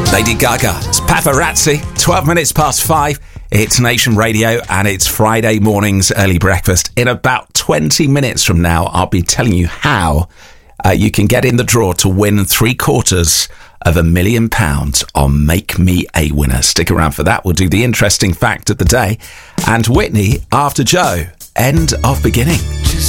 Lady Gaga. It's Paparazzi. 12 minutes past 5. It's Nation Radio and it's Friday morning's early breakfast. In about 20 minutes from now, I'll be telling you how you can get in the draw to win £750,000 million on Make Me a Winner. Stick around for that. We'll do the interesting fact of the day. And Whitney after Joe. End of beginning.